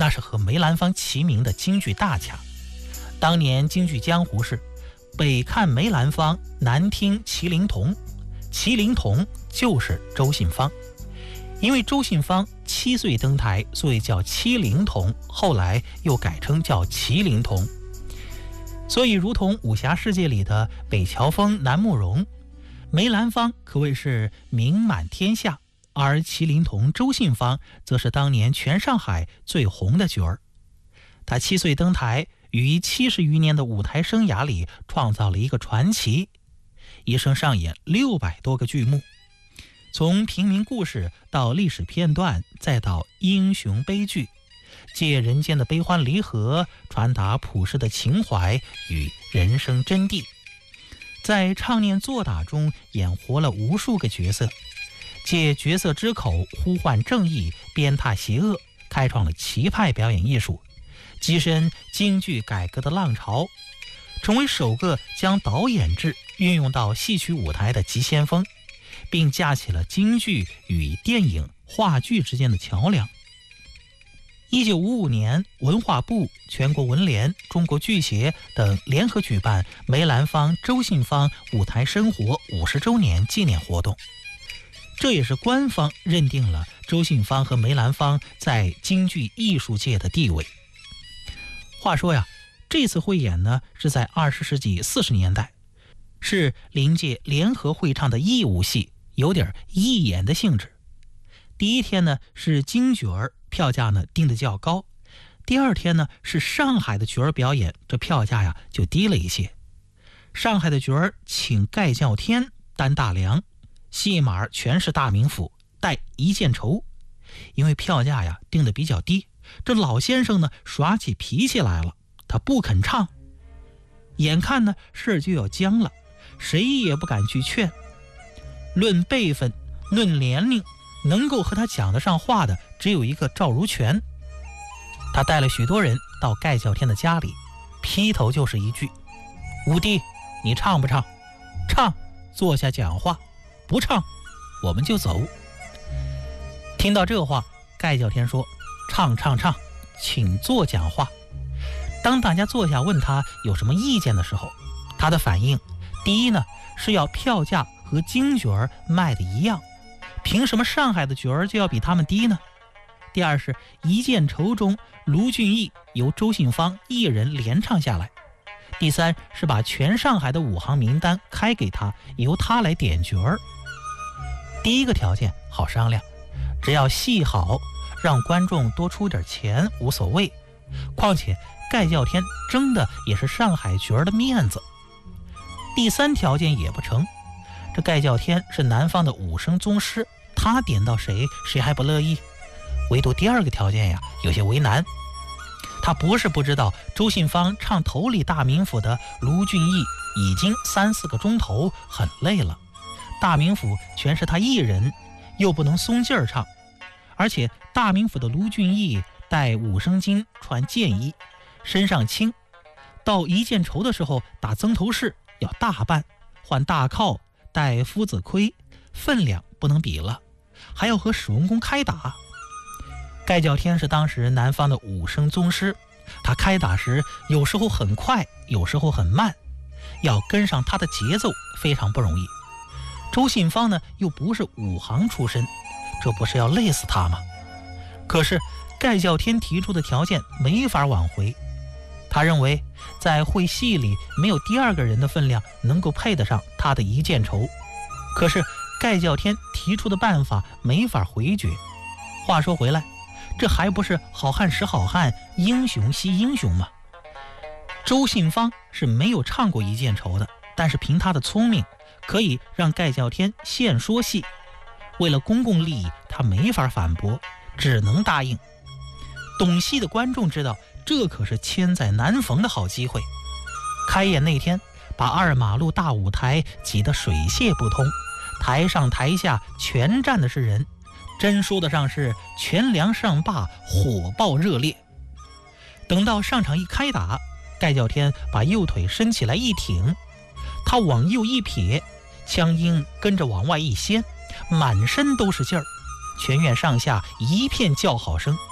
那是和梅兰芳齐名的京剧大家。当年京剧江湖是北看梅兰芳，南听麒麟童，麒麟童就是周信芳。因为周信芳7岁登台，所以叫七龄童，后来又改成叫麒麟童。所以如同武侠世界里的北乔峰、南慕容，梅兰芳可谓是名满天下，而麒麟童周信芳则是当年全上海最红的角儿。他7岁登台，于70余年的舞台生涯里创造了一个传奇，一生上演600多个剧目，从平民故事到历史片段，再到英雄悲剧，借人间的悲欢离合，传达普世的情怀与人生真谛。在唱念做打中演活了无数个角色，借角色之口呼唤正义，鞭挞邪恶，开创了旗派表演艺术，跻身京剧改革的浪潮，成为首个将导演制运用到戏曲舞台的急先锋，并架起了京剧与电影、话剧之间的桥梁。1955年，文化部、全国文联、中国剧协等联合举办梅兰芳、周信芳舞台生活50周年纪念活动，这也是官方认定了周信芳和梅兰芳在京剧艺术界的地位。话说呀，这次汇演呢是在20世纪40年代，是临界联合会唱的义务戏，有点义演的性质。第一天呢是京角儿，票价呢定得较高；第二天呢是上海的角儿表演，这票价呀就低了一些。上海的角儿请盖叫天担大梁，戏码全是大名府，带一件绸。因为票价呀定得比较低，这老先生呢耍起脾气来了，他不肯唱。眼看呢事就要僵了，谁也不敢去劝。论辈分，论年龄，能够和他讲得上话的只有一个赵如权。他带了许多人到盖叫天的家里，劈头就是一句：五弟，你唱不唱？唱，坐下讲话；不唱，我们就走。听到这话，盖叫天说：唱，请坐讲话。当大家坐下问他有什么意见的时候，他的反应，第一呢是要票价和京角儿卖的一样，凭什么上海的角儿就要比他们低呢？第二是一件绸中卢俊义由周信芳一人连唱下来。第三是把全上海的5行名单开给他，由他来点角儿。第一个条件好商量，只要戏好，让观众多出点钱无所谓。况且盖叫天争的也是上海角儿的面子。第三条件也不成，这盖叫天是南方的武生宗师，他点到谁还不乐意。唯独第二个条件呀有些为难，他不是不知道周信芳唱头里大名府的卢俊义已经3-4个钟头，很累了，大名府全是他一人，又不能松劲儿唱，而且大名府的卢俊义戴五生巾，穿箭衣，身上轻，到一件绸的时候打曾头市要大办，换大靠，戴夫子盔，分量不能比了，还要和史文恭开打。盖叫天是当时南方的武生宗师，他开打时有时候很快，有时候很慢，要跟上他的节奏非常不容易。周信芳呢又不是武行出身，这不是要累死他吗？可是盖叫天提出的条件没法挽回，他认为在会戏里没有第二个人的分量能够配得上他的一件绸。可是盖叫天提出的办法没法回绝。话说回来，这还不是好汉识好汉，英雄惜英雄吗？周信芳是没有唱过一件绸的，但是凭他的聪明，可以让盖叫天现说戏。为了公共利益，他没法反驳，只能答应。懂戏的观众知道，这可是千载难逢的好机会。开演那天，把2马路大舞台挤得水泄不通，台上台下全站的是人，真说得上是全梁上坝，火爆热烈。等到上场一开打，盖叫天把右腿伸起来一挺，他往右一撇，枪缨跟着往外一掀，满身都是劲儿，全院上下一片叫好声。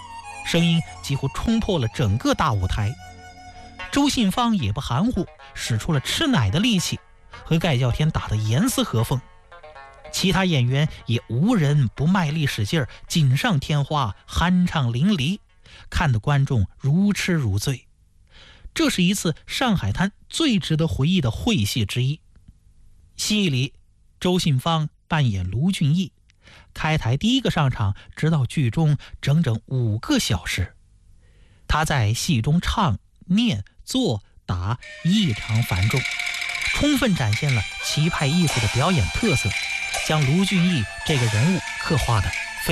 声音几乎冲破了整个大舞台。周信芳也不含糊，使出了吃奶的力气，和盖叫天打得严丝合缝。其他演员也无人不卖力使劲儿，锦上添花，酣畅淋漓，看得观众如痴如醉。这是一次上海滩最值得回忆的会戏之一。戏里，周信芳扮演卢俊义，开台第一个上场，直到剧中整整5个小时。他在戏中唱、念、做、打异常繁重，充分展现了旗派艺术的表演特色，将卢俊义这个人物刻画的